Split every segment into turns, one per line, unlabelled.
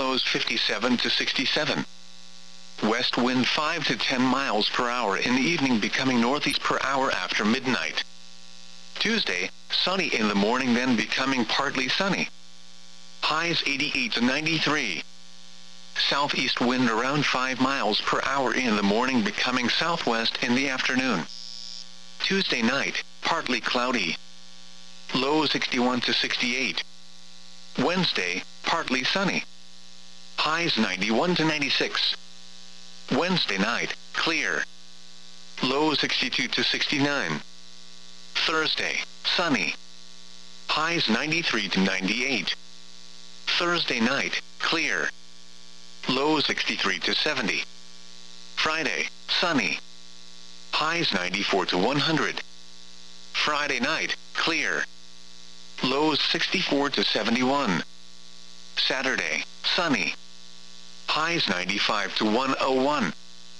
lows 57 to 67. West wind 5 to 10 miles per hour in the evening, becoming northeast per hour after midnight. Tuesday, sunny in the morning, then becoming partly sunny. Highs 88 to 93. Southeast wind around 5 miles per hour in the morning, becoming southwest in the afternoon. Tuesday night, partly cloudy. Low 61 to 68. Wednesday, partly sunny. Highs 91 to 96. Wednesday night, clear. Low 62 to 69. Thursday, sunny. Highs 93 to 98. Thursday night, clear. Low 63 to 70. Friday, sunny. Highs 94 to 100. Friday night, clear. Lows 64 to 71. Saturday, sunny. Highs 95 to 101.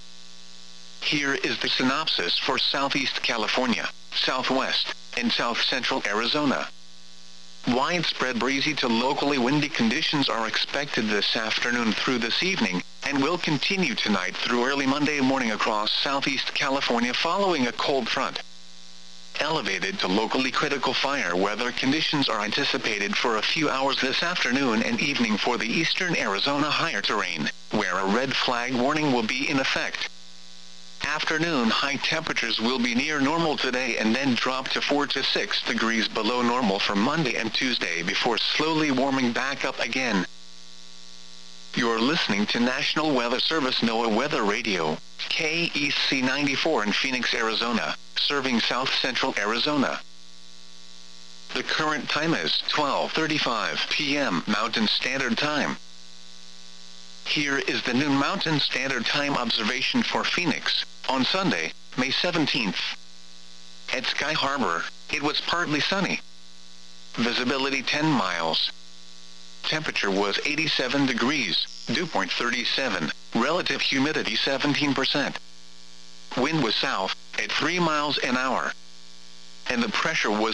Here is the synopsis for Southeast California, Southwest, and South Central Arizona. Widespread breezy to locally windy conditions are expected this afternoon through this evening, and will continue tonight through early Monday morning across Southeast California following a cold front. Elevated to locally critical fire weather conditions are anticipated for a few hours this afternoon and evening for the eastern Arizona higher terrain, where a red flag warning will be in effect. Afternoon high temperatures will be near normal today and then drop to 4 to 6 degrees below normal for Monday and Tuesday before slowly warming back up again. You're listening to National Weather Service NOAA Weather Radio, KEC 94 in Phoenix, Arizona, serving South Central Arizona. The current time is 12:35 p.m. Mountain Standard Time. Here is the noon Mountain Standard Time observation for Phoenix, on Sunday, May 17th. At Sky Harbor, it was partly sunny. Visibility 10 miles. Temperature was 87 degrees, dew point 37, relative humidity 17%. Wind was south, at 3 miles an hour. And the pressure was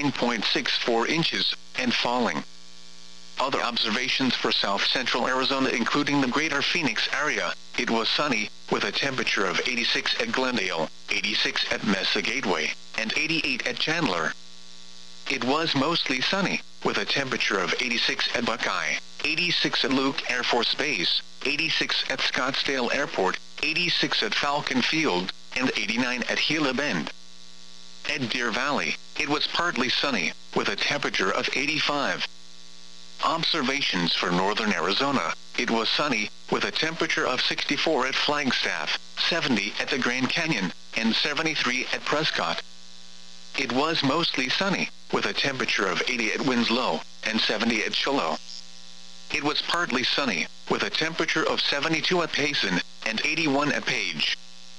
29.64 inches, and falling. Other observations for South Central Arizona, including the greater Phoenix area, it was sunny, with a temperature of 86 at Glendale, 86 at Mesa Gateway, and 88 at Chandler. It was mostly sunny, with a temperature of 86 at Buckeye, 86 at Luke Air Force Base, 86 at Scottsdale Airport, 86 at Falcon Field, and 89 at Gila Bend. At Deer Valley, it was partly sunny, with a temperature of 85. Observations for northern Arizona, it was sunny, with a temperature of 64 at Flagstaff, 70 at the Grand Canyon, and 73 at Prescott. It was mostly sunny, with a temperature of 80 at Winslow, and 70 at Shiloh. It was partly sunny, with a temperature of 72 at Payson, and 81 at Page.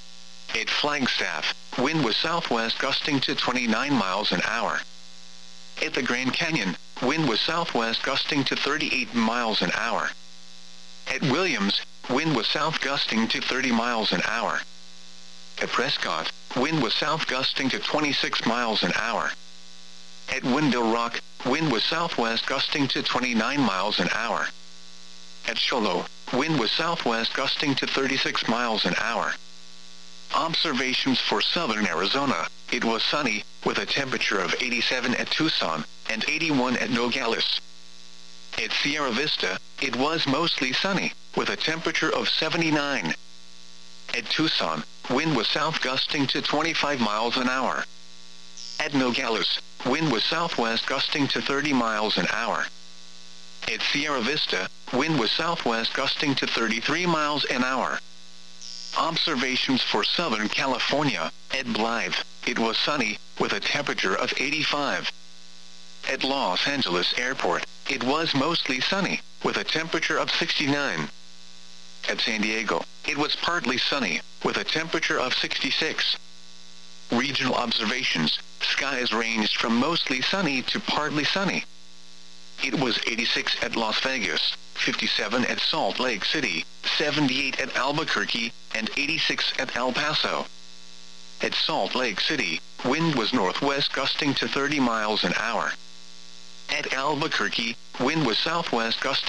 At Flagstaff, wind was southwest gusting to 29 miles an hour. At the Grand Canyon, wind was southwest gusting to 38 miles an hour. At Williams, wind was south gusting to 30 miles an hour. At Prescott, wind was south gusting to 26 miles an hour. At Window Rock, wind was southwest gusting to 29 miles an hour. At Shiloh, wind was southwest gusting to 36 miles an hour. Observations for southern Arizona, it was sunny, with a temperature of 87 at Tucson, and 81 at Nogales. At Sierra Vista, it was mostly sunny, with a temperature of 79. At Tucson, wind was south gusting to 25 miles an hour. At Nogales, wind was southwest gusting to 30 miles an hour. At Sierra Vista, wind was southwest gusting to 33 miles an hour. Observations for Southern California, at Blythe, it was sunny, with a temperature of 85. At Los Angeles Airport, it was mostly sunny, with a temperature of 69. At San Diego, it was partly sunny, with a temperature of 66. Regional observations, skies ranged from mostly sunny to partly sunny. It was 86 at Las Vegas, 57 at Salt Lake City, 78 at Albuquerque, and 86 at El Paso. At Salt Lake City, wind was northwest gusting to 30 miles an hour. At Albuquerque, wind was southwest gusting